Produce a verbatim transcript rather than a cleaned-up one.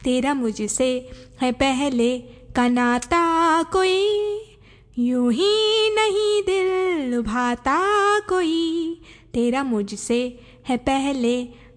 तेरा मुझसे है पहले का नाता कोई, यूं ही नहीं दिल लुभाता कोई। तेरा मुझसे है पहले